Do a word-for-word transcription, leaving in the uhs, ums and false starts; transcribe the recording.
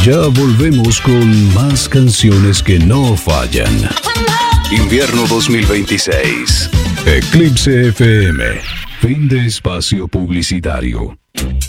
Ya volvemos con más canciones que no fallan. Invierno dos mil veintiséis. Eclipse F M. Fin de espacio publicitario.